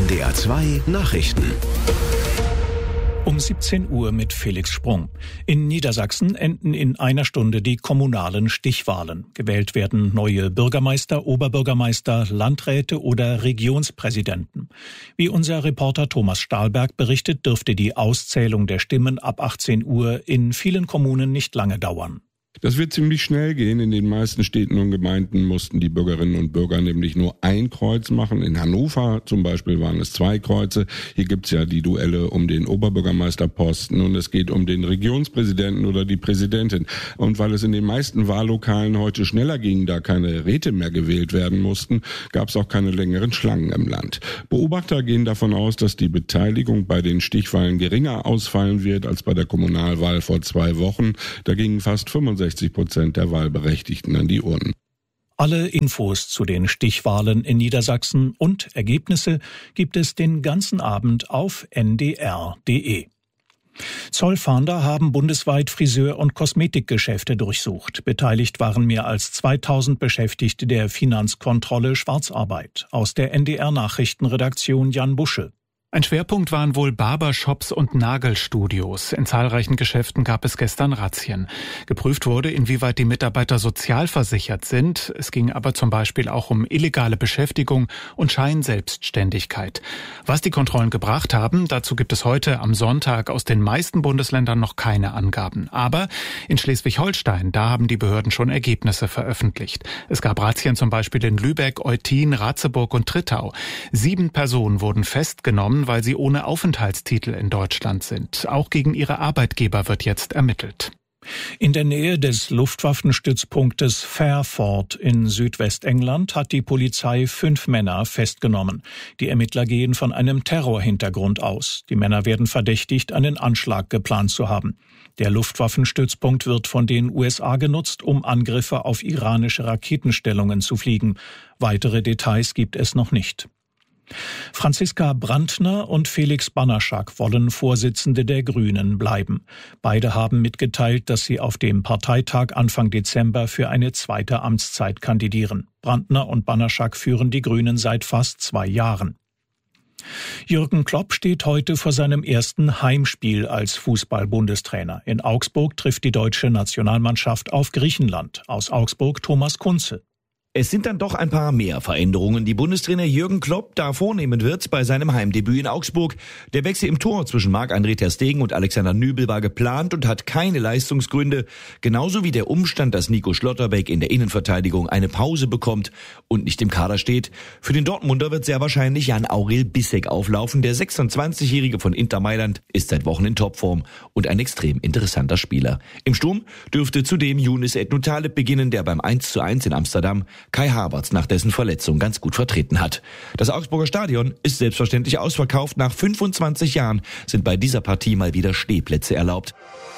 NDR 2 Nachrichten. Um 17 Uhr mit Felix Sprung. In Niedersachsen enden in einer Stunde die kommunalen Stichwahlen. Gewählt werden neue Bürgermeister, Oberbürgermeister, Landräte oder Regionspräsidenten. Wie unser Reporter Thomas Stahlberg berichtet, dürfte die Auszählung der Stimmen ab 18 Uhr in vielen Kommunen nicht lange dauern. Das wird ziemlich schnell gehen. In den meisten Städten und Gemeinden mussten die Bürgerinnen und Bürger nämlich nur ein Kreuz machen. In Hannover zum Beispiel waren es 2 Kreuze. Hier gibt's ja die Duelle um den Oberbürgermeisterposten und es geht um den Regionspräsidenten oder die Präsidentin. Und weil es in den meisten Wahllokalen heute schneller ging, da keine Räte mehr gewählt werden mussten, gab's auch keine längeren Schlangen im Land. Beobachter gehen davon aus, dass die Beteiligung bei den Stichwahlen geringer ausfallen wird als bei der Kommunalwahl vor 2 Wochen. Da gingen fast 65% der Wahlberechtigten an die Urnen. Alle Infos zu den Stichwahlen in Niedersachsen und Ergebnisse gibt es den ganzen Abend auf ndr.de. Zollfahnder haben bundesweit Friseur- und Kosmetikgeschäfte durchsucht. Beteiligt waren mehr als 2000 Beschäftigte der Finanzkontrolle Schwarzarbeit. Aus der NDR-Nachrichtenredaktion Jan Busche. Ein Schwerpunkt waren wohl Barbershops und Nagelstudios. In zahlreichen Geschäften gab es gestern Razzien. Geprüft wurde, inwieweit die Mitarbeiter sozialversichert sind. Es ging aber zum Beispiel auch um illegale Beschäftigung und Scheinselbstständigkeit. Was die Kontrollen gebracht haben, dazu gibt es heute am Sonntag aus den meisten Bundesländern noch keine Angaben. Aber in Schleswig-Holstein, da haben die Behörden schon Ergebnisse veröffentlicht. Es gab Razzien zum Beispiel in Lübeck, Eutin, Ratzeburg und Trittau. 7 Personen wurden festgenommen, weil sie ohne Aufenthaltstitel in Deutschland sind. Auch gegen ihre Arbeitgeber wird jetzt ermittelt. In der Nähe des Luftwaffenstützpunktes Fairford in Südwestengland hat die Polizei 5 Männer festgenommen. Die Ermittler gehen von einem Terrorhintergrund aus. Die Männer werden verdächtigt, einen Anschlag geplant zu haben. Der Luftwaffenstützpunkt wird von den USA genutzt, um Angriffe auf iranische Raketenstellungen zu fliegen. Weitere Details gibt es noch nicht. Franziska Brandner und Felix Banaszak wollen Vorsitzende der Grünen bleiben. Beide haben mitgeteilt, dass sie auf dem Parteitag Anfang Dezember für eine zweite Amtszeit kandidieren. Brandner und Banaszak führen die Grünen seit fast 2 Jahren. Jürgen Klopp steht heute vor seinem ersten Heimspiel als Fußball-Bundestrainer. In Augsburg trifft die deutsche Nationalmannschaft auf Griechenland. Aus Augsburg Thomas Kunze. Es sind dann doch ein paar mehr Veränderungen, die Bundestrainer Jürgen Klopp da vornehmen wird bei seinem Heimdebüt in Augsburg. Der Wechsel im Tor zwischen Marc-André ter Stegen und Alexander Nübel war geplant und hat keine Leistungsgründe. Genauso wie der Umstand, dass Nico Schlotterbeck in der Innenverteidigung eine Pause bekommt und nicht im Kader steht. Für den Dortmunder wird sehr wahrscheinlich Jan-Aurel Bissek auflaufen. Der 26-Jährige von Inter Mailand ist seit Wochen in Topform und ein extrem interessanter Spieler. Im Sturm dürfte zudem Younes Ednutaleb beginnen, der beim 1:1 in Amsterdam Kai Havertz nach dessen Verletzung ganz gut vertreten hat. Das Augsburger Stadion ist selbstverständlich ausverkauft. Nach 25 Jahren sind bei dieser Partie mal wieder Stehplätze erlaubt.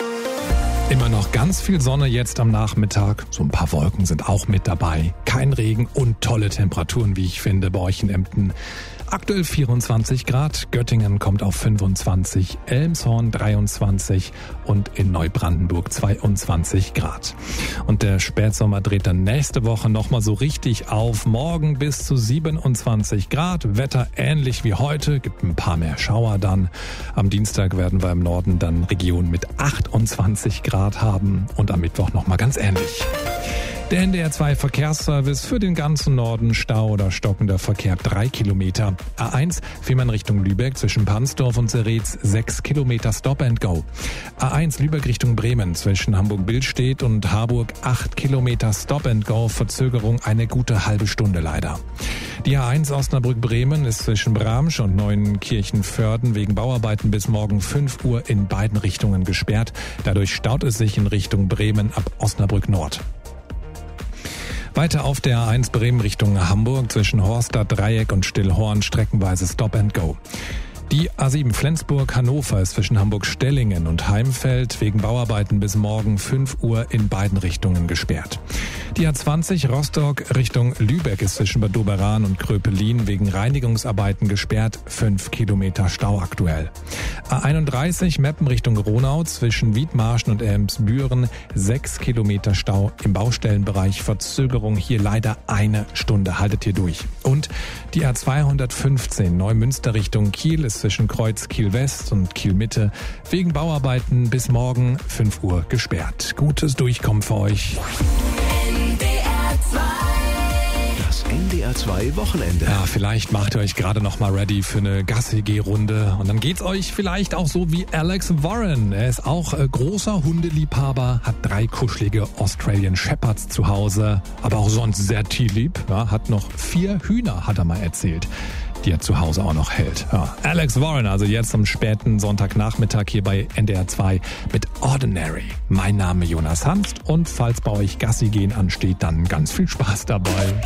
Immer noch ganz viel Sonne jetzt am Nachmittag. So ein paar Wolken sind auch mit dabei. Kein Regen und tolle Temperaturen, wie ich finde, bei euch in Emden. Aktuell 24 Grad, Göttingen kommt auf 25, Elmshorn 23 und in Neubrandenburg 22 Grad. Und der Spätsommer dreht dann nächste Woche nochmal so richtig auf. Morgen bis zu 27 Grad, Wetter ähnlich wie heute, gibt ein paar mehr Schauer dann. Am Dienstag werden wir im Norden dann Regionen mit 28 Grad haben und am Mittwoch nochmal ganz ähnlich. Der NDR 2 Verkehrsservice für den ganzen Norden, Stau oder stockender Verkehr 3 Kilometer. A1 Fehmarn Richtung Lübeck zwischen Pansdorf und Seretz 6 Kilometer Stop and Go. A1 Lübeck Richtung Bremen zwischen Hamburg-Billstedt und Harburg 8 Kilometer Stop and Go, Verzögerung eine gute halbe Stunde leider. Die A1 Osnabrück-Bremen ist zwischen Bramsch und Neuenkirchen-Vörden wegen Bauarbeiten bis morgen 5 Uhr in beiden Richtungen gesperrt. Dadurch staut es sich in Richtung Bremen ab Osnabrück Nord. Weiter auf der A1 Bremen Richtung Hamburg zwischen Horstadt, Dreieck und Stillhorn streckenweise Stop and Go. Die A7 Flensburg-Hannover ist zwischen Hamburg-Stellingen und Heimfeld wegen Bauarbeiten bis morgen 5 Uhr in beiden Richtungen gesperrt. Die A20 Rostock Richtung Lübeck ist zwischen Bad Doberan und Kröpelin wegen Reinigungsarbeiten gesperrt, 5 Kilometer Stau aktuell. A31 Meppen Richtung Ronau zwischen Wiedmarschen und Elmsbüren, 6 Kilometer Stau im Baustellenbereich, Verzögerung hier leider 1 Stunde, haltet hier durch. Und die A215 Neumünster Richtung Kiel ist zwischen Kreuz Kiel West und Kiel Mitte wegen Bauarbeiten bis morgen 5 Uhr gesperrt. Gutes Durchkommen für euch. Das NDR 2 Wochenende. Ja, vielleicht macht ihr euch gerade noch mal ready für eine Gassi-Geh-Runde und dann geht's euch vielleicht auch so wie Alex Warren. Er ist auch großer Hundeliebhaber, hat 3 kuschelige Australian Shepherds zu Hause, aber auch sonst sehr tierlieb. Ja, hat noch 4 Hühner, hat er mal erzählt, die er zu Hause auch noch hält. Ja, Alex Warren, also jetzt am späten Sonntagnachmittag hier bei NDR 2 mit Ordinary. Mein Name Jonas Hanst und falls bei euch Gassi gehen ansteht, dann ganz viel Spaß dabei.